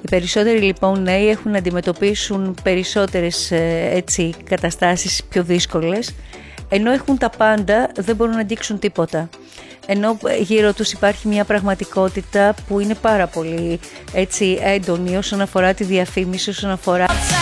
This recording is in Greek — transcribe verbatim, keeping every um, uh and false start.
Οι περισσότεροι λοιπόν νέοι έχουν να αντιμετωπίσουν περισσότερες έτσι, καταστάσεις πιο δύσκολες, ενώ έχουν τα πάντα, δεν μπορούν να αντίξουν τίποτα. Ενώ γύρω τους υπάρχει μια πραγματικότητα που είναι πάρα πολύ έτσι, έντονη όσον αφορά τη διαφήμιση, όσον αφορά